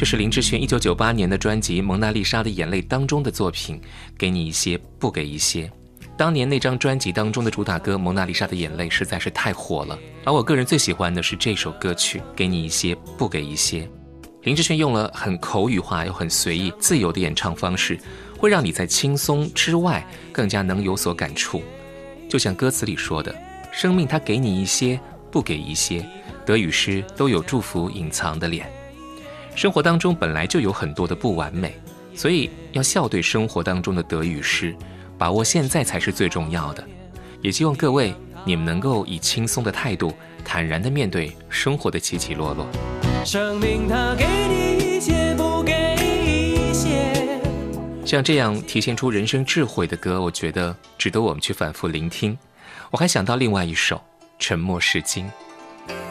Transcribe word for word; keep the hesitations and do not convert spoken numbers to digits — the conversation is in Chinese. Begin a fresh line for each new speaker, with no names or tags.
这是林志炫一九九八年的专辑《蒙娜丽莎的眼泪》当中的作品，给你一些，不给一些。当年那张专辑当中的主打歌《蒙娜丽莎的眼泪》实在是太火了，而我个人最喜欢的是这首歌曲《给你一些，不给一些》。林志炫用了很口语化又很随意自由的演唱方式，会让你在轻松之外更加能有所感触。就像歌词里说的，生命它给你一些，不给一些，得与失都有祝福隐藏的脸。生活当中本来就有很多的不完美，所以要笑对生活当中的得与失，把握现在才是最重要的。也希望各位你们能够以轻松的态度坦然地面对生活的起起落落。
生命它给你一些，不给一些。
像这样体现出人生智慧的歌，我觉得值得我们去反复聆听。我还想到另外一首《沉默是金》。